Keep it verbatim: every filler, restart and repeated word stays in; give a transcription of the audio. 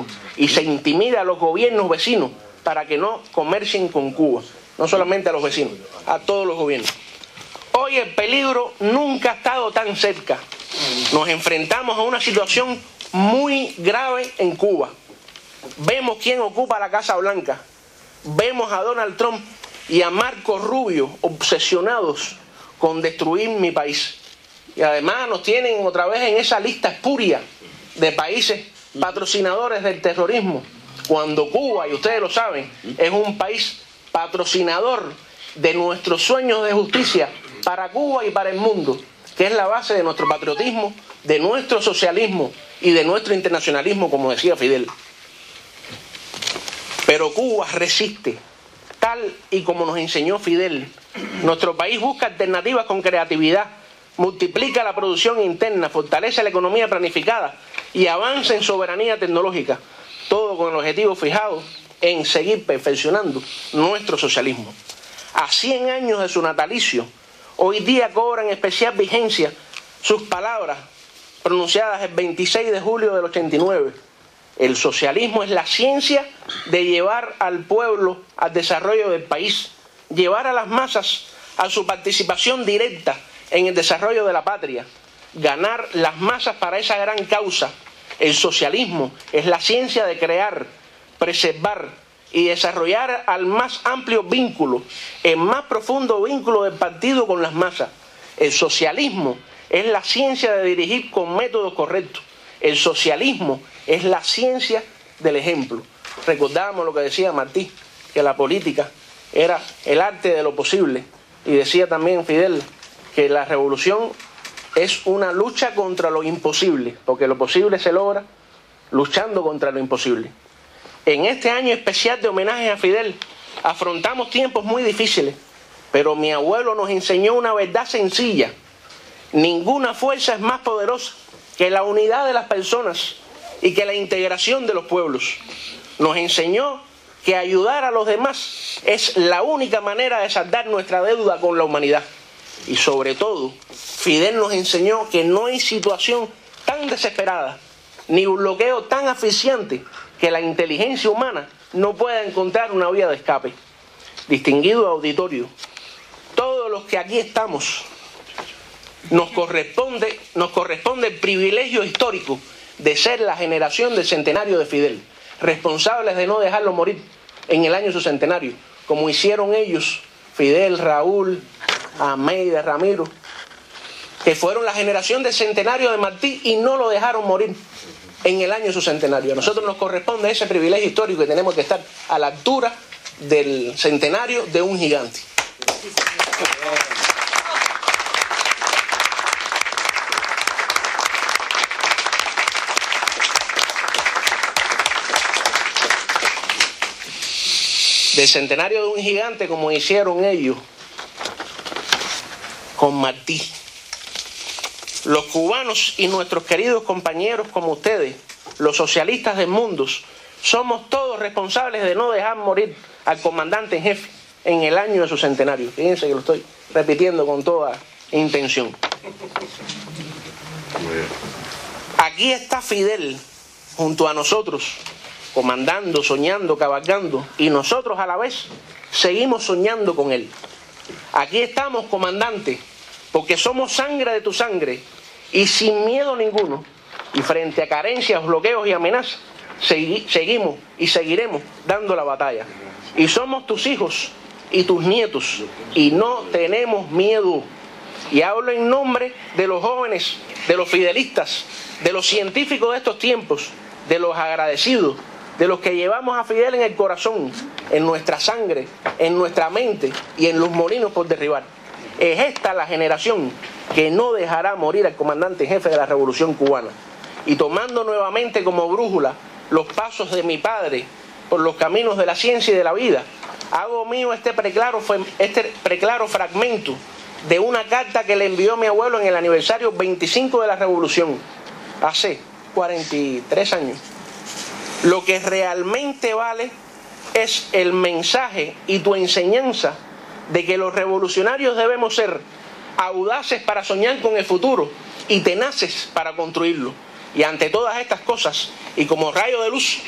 y se intimida a los gobiernos vecinos para que no comercien con Cuba. No solamente a los vecinos, a todos los gobiernos. Hoy el peligro nunca ha estado tan cerca. Nos enfrentamos a una situación muy grave en Cuba. Vemos quién ocupa la Casa Blanca. Vemos a Donald Trump y a Marco Rubio obsesionados con destruir mi país. Y además nos tienen otra vez en esa lista espuria de países patrocinadores del terrorismo, cuando Cuba, y ustedes lo saben, es un país patrocinador de nuestros sueños de justicia para Cuba y para el mundo, que es la base de nuestro patriotismo, de nuestro socialismo y de nuestro internacionalismo, como decía Fidel. Pero Cuba resiste, tal y como nos enseñó Fidel. Nuestro país busca alternativas con creatividad, multiplica la producción interna, fortalece la economía planificada y avanza en soberanía tecnológica, todo con el objetivo fijado en seguir perfeccionando nuestro socialismo. A cien años de su natalicio, hoy día cobran especial vigencia sus palabras pronunciadas el veintiséis de julio del ochenta y nueve. El socialismo es la ciencia de llevar al pueblo al desarrollo del país, llevar a las masas a su participación directa en el desarrollo de la patria, ganar las masas para esa gran causa. El socialismo es la ciencia de crear, preservar y desarrollar al más amplio vínculo, el más profundo vínculo del partido con las masas. El socialismo es la ciencia de dirigir con métodos correctos. El socialismo es la ciencia del ejemplo. Recordábamos lo que decía Martí, que la política era el arte de lo posible. Y decía también Fidel que la revolución es una lucha contra lo imposible, porque lo posible se logra luchando contra lo imposible. En este año especial de homenaje a Fidel, afrontamos tiempos muy difíciles, pero mi abuelo nos enseñó una verdad sencilla. Ninguna fuerza es más poderosa que la unidad de las personas y que la integración de los pueblos. Nos enseñó que ayudar a los demás es la única manera de saldar nuestra deuda con la humanidad. Y sobre todo, Fidel nos enseñó que no hay situación tan desesperada, ni un bloqueo tan asfixiante, que la inteligencia humana no pueda encontrar una vía de escape. Distinguido auditorio, todos los que aquí estamos, nos corresponde, nos corresponde el privilegio histórico de ser la generación del centenario de Fidel, responsables de no dejarlo morir en el año de su centenario, como hicieron ellos, Fidel, Raúl, Almeida, Ramiro, que fueron la generación del centenario de Martí y no lo dejaron morir en el año de su centenario. A nosotros nos corresponde ese privilegio histórico, que tenemos que estar a la altura del centenario de un gigante. Del centenario de un gigante, como hicieron ellos con Martí. Los cubanos y nuestros queridos compañeros como ustedes, los socialistas del mundo, somos todos responsables de no dejar morir al comandante en jefe en el año de su centenario. Fíjense que lo estoy repitiendo con toda intención. Aquí está Fidel junto a nosotros, comandando, soñando, cabalgando, y nosotros a la vez seguimos soñando con él. Aquí estamos, comandante, porque somos sangre de tu sangre y sin miedo ninguno, y frente a carencias, bloqueos y amenazas, segui seguimos y seguiremos dando la batalla. Y somos tus hijos y tus nietos y no tenemos miedo. Y hablo en nombre de los jóvenes, de los fidelistas, de los científicos de estos tiempos, de los agradecidos, de los que llevamos a Fidel en el corazón, en nuestra sangre, en nuestra mente y en los molinos por derribar. Es esta la generación que no dejará morir al comandante en jefe de la Revolución Cubana. Y tomando nuevamente como brújula los pasos de mi padre por los caminos de la ciencia y de la vida, hago mío este preclaro, este preclaro fragmento de una carta que le envió mi abuelo en el aniversario veinticinco de la Revolución, hace cuarenta y tres años. Lo que realmente vale es el mensaje y tu enseñanza de que los revolucionarios debemos ser audaces para soñar con el futuro y tenaces para construirlo. Y ante todas estas cosas, y como rayo de luz,